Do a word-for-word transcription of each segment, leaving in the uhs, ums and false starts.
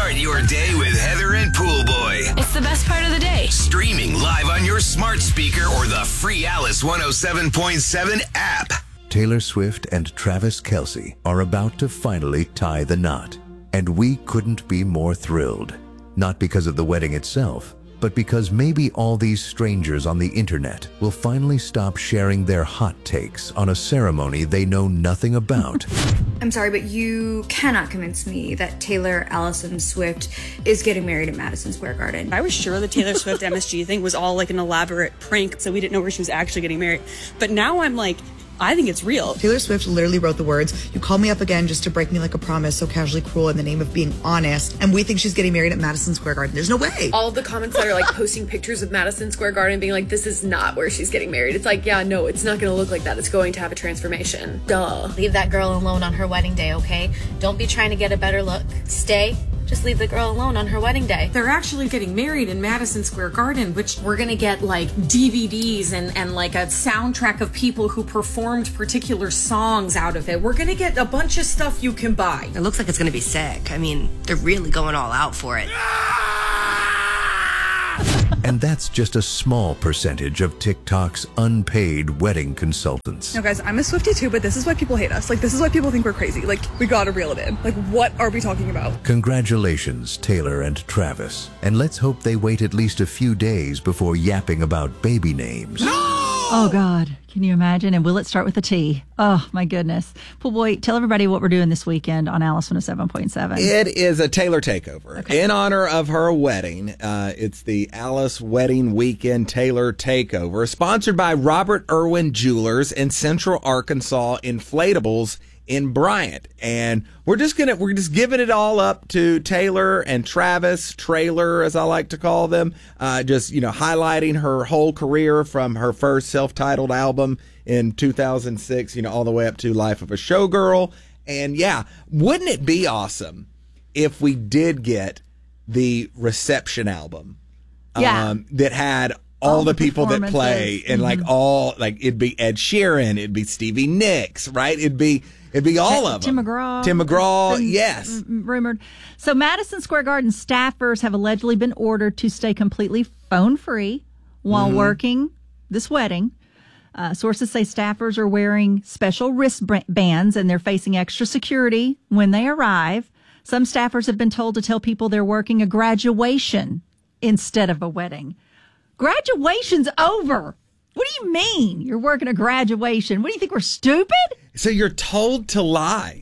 Start your day with Heather and Pool Boy. It's the best part of the day. Streaming live on your smart speaker or the free Alice one oh seven point seven app. Taylor Swift and Travis Kelce are about to finally tie the knot. And we couldn't be more thrilled. Not because of the wedding itself, but because maybe all these strangers on the internet will finally stop sharing their hot takes on a ceremony they know nothing about. I'm sorry, but you cannot convince me that Taylor Allison Swift is getting married at Madison Square Garden. I was sure the Taylor Swift M S G thing was all like an elaborate prank, so we didn't know where she was actually getting married. But now I'm like, I think it's real. Taylor Swift literally wrote the words, "You call me up again just to break me like a promise, so casually cruel in the name of being honest." And we think she's getting married at Madison Square Garden. There's no way. All of the comments that are like posting pictures of Madison Square Garden being like, this is not where she's getting married. It's like, yeah, no, it's not going to look like that. It's going to have a transformation. Duh. Leave that girl alone on her wedding day, okay? Don't be trying to get a better look. Stay. Just leave the girl alone on her wedding day. They're actually getting married in Madison Square Garden, which we're going to get like D V Ds and, and like a soundtrack of people who performed particular songs out of it. We're going to get a bunch of stuff you can buy. It looks like it's going to be sick. I mean, they're really going all out for it. And that's just a small percentage of TikTok's unpaid wedding consultants. No, guys, I'm a Swiftie too, but this is why people hate us. Like, this is why people think we're crazy. Like, we gotta reel it in. Like, what are we talking about? Congratulations, Taylor and Travis. And let's hope they wait at least a few days before yapping about baby names. Oh, God. Can you imagine? And will it start with a T? Oh, my goodness. Pool Boy, tell everybody what we're doing this weekend on Alice one oh seven point seven. It is a Taylor takeover. Okay. In honor of her wedding. Uh, it's the Alice Wedding Weekend Taylor Takeover, sponsored by Robert Irwin Jewelers in Central Arkansas Inflatables in Bryant. And we're just gonna we're just giving it all up to Taylor and Travis, Trailer as I like to call them, uh just you know highlighting her whole career from her first self-titled album in two thousand six, you know all the way up to Life of a Showgirl. And yeah, wouldn't it be awesome if we did get the reception album Yeah. um that had all, all the, the people that play and mm-hmm. like all like it'd be Ed Sheeran, it'd be Stevie Nicks, right? It'd be it'd be all Tim, of them. Tim McGraw. Tim McGraw, been, yes. Rumored. So Madison Square Garden staffers have allegedly been ordered to stay completely phone free while mm-hmm. working this wedding. Uh, sources say staffers are wearing special wristbands and they're facing extra security when they arrive. Some staffers have been told to tell people they're working a graduation instead of a wedding. Graduation's over. What do you mean you're working a graduation? What do you think, we're stupid? So you're told to lie.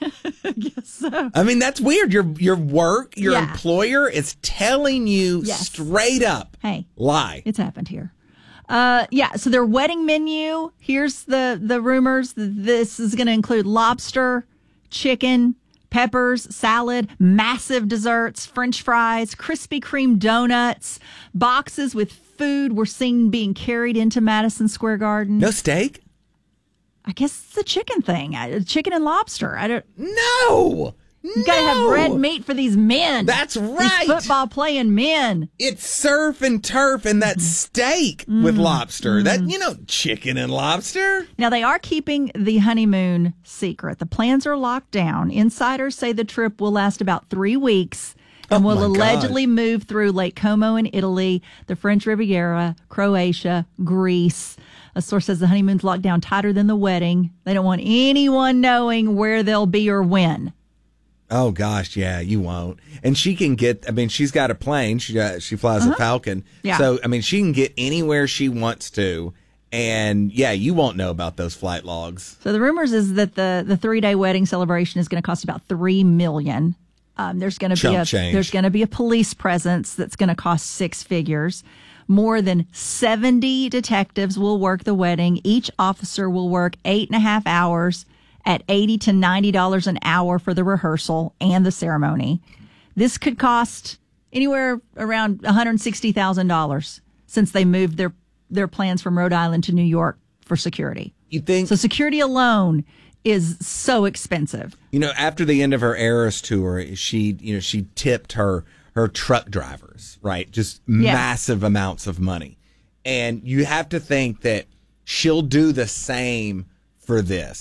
I guess so. I mean, that's weird. Your your work, your Yeah. employer is telling you Yes. straight up, Hey, lie. it's happened here. Uh, yeah, so their wedding menu, here's the, the rumors. This is going to include lobster, chicken, peppers, salad, massive desserts, French fries, Krispy Kreme donuts, boxes with food were seen being carried into Madison Square Garden. No steak? I guess it's a chicken thing. Uh, Chicken and lobster. I don't. No. You gotta no. have red meat for these men. That's right. These football playing men. It's surf and turf and that steak Mm. with lobster. Mm. That, you know, chicken and lobster. Now, they are keeping the honeymoon secret. The plans are locked down. Insiders say the trip will last about three weeks and Oh, will my allegedly move through Lake Como in Italy, the French Riviera, Croatia, Greece. A source says the honeymoon's locked down tighter than the wedding. They don't want anyone knowing where they'll be or when. Oh gosh, yeah, you won't. And she can get. I mean, she's got a plane. She uh, she flies Uh-huh. a Falcon. Yeah. So I mean, she can get anywhere she wants to. And yeah, you won't know about those flight logs. So the rumors is that the the three day wedding celebration is going to cost about three million dollars. Um, there's going to be Chump a change. there's going to be a police presence that's going to cost six figures. More than seventy detectives will work the wedding. Each officer will work eight and a half hours at eighty to ninety dollars an hour for the rehearsal and the ceremony. This could cost anywhere around one hundred sixty thousand dollars since they moved their their plans from Rhode Island to New York for security. You think so? Security alone is so expensive. You know, after the end of her Eras tour, she, you know, she tipped her her truck drivers, right? Just Yeah. massive amounts of money. And you have to think that she'll do the same for this.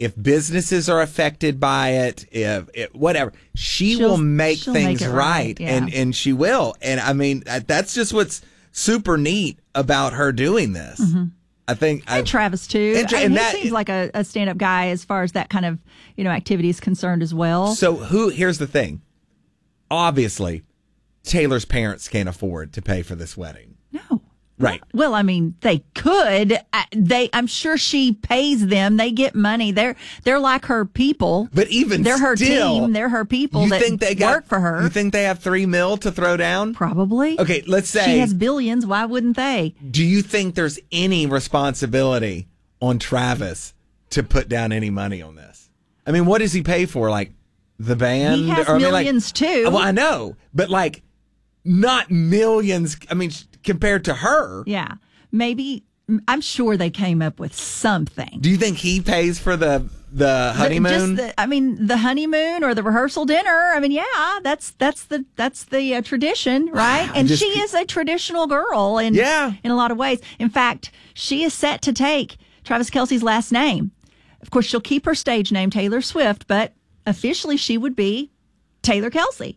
if businesses are affected by it, if, if whatever, she She'll- will make she'll things make it right, right, yeah. and and she will. And I mean, uh, that's just what's super neat about her doing this. Mhm. I think I, And Travis too. And Tra- I mean, and he that- seems like a, a stand-up guy as far as that kind of you know activity is concerned as well. So who? Here's the thing. Obviously, Taylor's parents can't afford to pay for this wedding. No. Right. Well, I mean, they could. I- They, I'm sure she pays them. They get money. They're they're like her people. But even they're her still, team. They're her people you that think they got, work for her. You think they have three mil to throw down? Probably. Okay, let's say she has billions. Why wouldn't they? Do you think there's any responsibility on Travis to put down any money on this? I mean, what does he pay for? Like the band? He has Or, I mean, like- millions too. Well, I know, but like not millions. I mean, compared to her. Yeah, maybe. I'm sure they came up with something. Do you think he pays for the the honeymoon? Just the, I mean, the honeymoon or the rehearsal dinner. I mean, yeah, that's that's the that's the uh, tradition, right? And just- she is a traditional girl, in Yeah. in a lot of ways. In fact, she is set to take Travis Kelce's last name. Of course, she'll keep her stage name Taylor Swift, but officially she would be Taylor Kelce.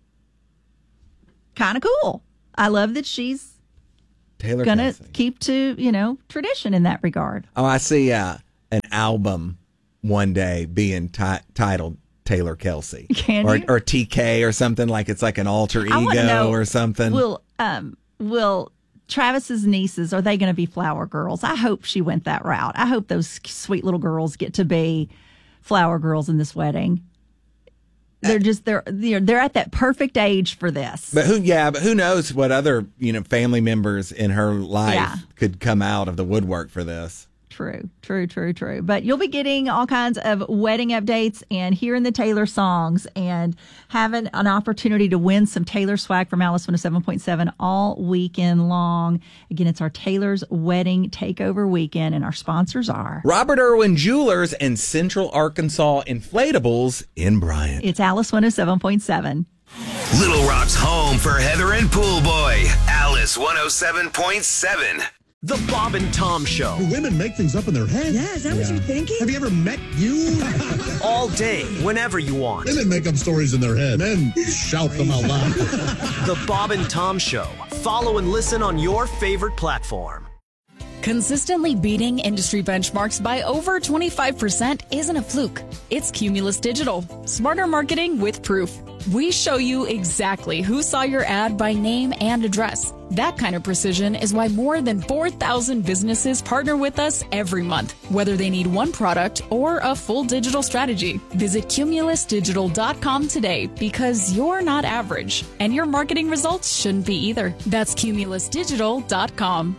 Kind of cool. I love that she's Taylor gonna Kelce. keep to you know tradition in that regard. Oh, I see uh, an album one day being ti- titled Taylor Kelce. Can or, you? or T K or something, like it's like an alter I wanna ego know, or something. Will um will Travis's nieces, are they going to be flower girls? I hope she went that route. I hope those sweet little girls get to be flower girls in this wedding. They're just they're they're they're at that perfect age for this. But who? Yeah, but who knows what other you know family members in her life Yeah. could come out of the woodwork for this. True, true, true, true. But you'll be getting all kinds of wedding updates and hearing the Taylor songs and having an opportunity to win some Taylor swag from Alice one oh seven point seven all weekend long. Again, it's our Taylor's Wedding Takeover weekend, and our sponsors are Robert Irwin Jewelers and Central Arkansas Inflatables in Bryant. It's Alice one oh seven point seven. Little Rock's home for Heather and Pool Boy. Alice one oh seven point seven. The Bob and Tom Show. Do women make things up in their head? Yeah, is that what you're thinking? Have you ever met you? All day, whenever you want. Women make up stories in their head. Men shout them out loud. The Bob and Tom Show. Follow and listen on your favorite platform. Consistently beating industry benchmarks by over twenty-five percent isn't a fluke. It's Cumulus Digital. Smarter marketing with proof. We show you exactly who saw your ad by name and address. That kind of precision is why more than four thousand businesses partner with us every month, whether they need one product or a full digital strategy. Visit cumulus digital dot com today, because you're not average, and your marketing results shouldn't be either. That's cumulus digital dot com.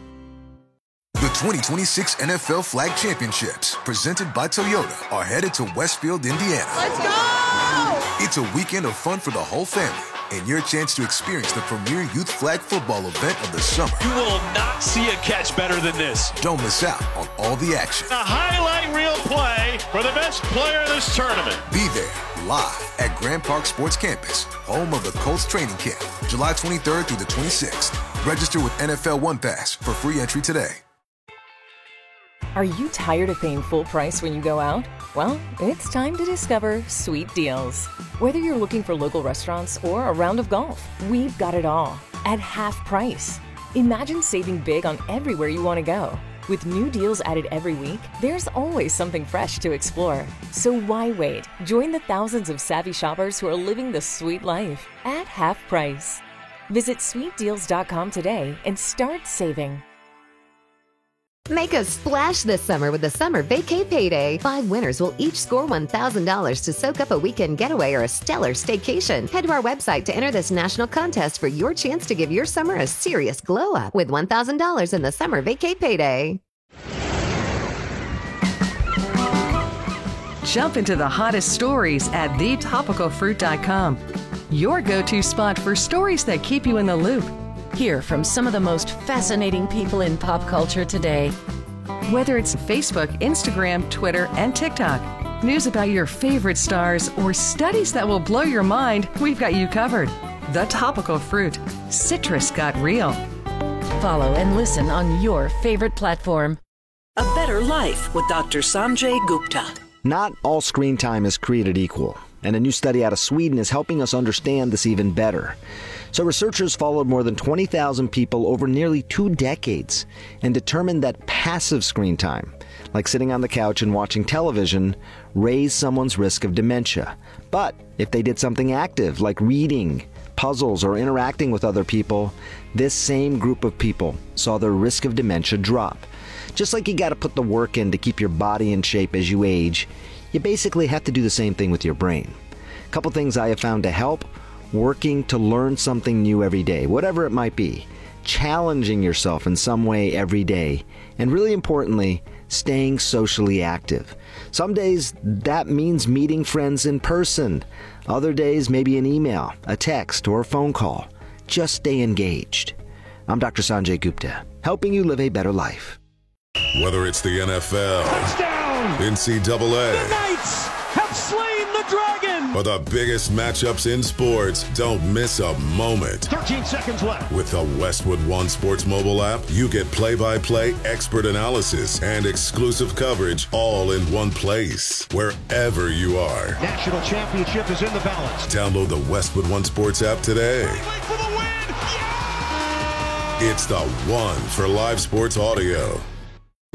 The twenty twenty-six N F L Flag Championships, presented by Toyota, are headed to Westfield, Indiana. Let's go! It's a weekend of fun for the whole family and your chance to experience the premier youth flag football event of the summer. You will not see a catch better than this. Don't miss out on all the action. A highlight reel play for the best player in this tournament. Be there live at Grand Park Sports Campus, home of the Colts training camp, July twenty-third through the twenty-sixth. Register with N F L One Pass for free entry today. Are you tired of paying full price when you go out? Well, it's time to discover Sweet Deals. Whether you're looking for local restaurants or a round of golf, we've got it all at half price. Imagine saving big on everywhere you want to go. With new deals added every week, there's always something fresh to explore. So why wait? Join the thousands of savvy shoppers who are living the sweet life at half price. Visit sweet deals dot com today and start saving. Make a splash this summer with the Summer Vacay Payday. Five winners will each score one thousand dollars to soak up a weekend getaway or a stellar staycation. Head to our website to enter this national contest for your chance to give your summer a serious glow up with one thousand dollars in the Summer Vacay Payday. Jump into the hottest stories at the topical fruit dot com. Your go-to spot for stories that keep you in the loop. Hear from some of the most fascinating people in pop culture today. Whether it's Facebook, Instagram, Twitter, and TikTok, news about your favorite stars, or studies that will blow your mind, we've got you covered. The Topical Fruit. Citrus got real. Follow and listen on your favorite platform. A Better Life with Doctor Sanjay Gupta. Not all screen time is created equal, and a new study out of Sweden is helping us understand this even better. So researchers followed more than twenty thousand people over nearly two decades and determined that passive screen time, like sitting on the couch and watching television, raised someone's risk of dementia. But if they did something active, like reading, puzzles, or interacting with other people, this same group of people saw their risk of dementia drop. Just like you got to put the work in to keep your body in shape as you age, you basically have to do the same thing with your brain. A couple things I have found to help: working to learn something new every day, whatever it might be, challenging yourself in some way every day, and really importantly, staying socially active. Some days that means meeting friends in person. Other days maybe an email, a text, or a phone call. Just stay engaged. I'm Doctor Sanjay Gupta, helping you live a better life. Whether it's the N F L, touchdown, N C double A, the Knights have slain the dragon, or the biggest matchups in sports, don't miss a moment. thirteen seconds left. With the Westwood One Sports mobile app, you get play-by-play expert analysis and exclusive coverage all in one place, wherever you are. National championship is in the balance. Download the Westwood One Sports app today. For the win. Yeah! It's the one for live sports audio.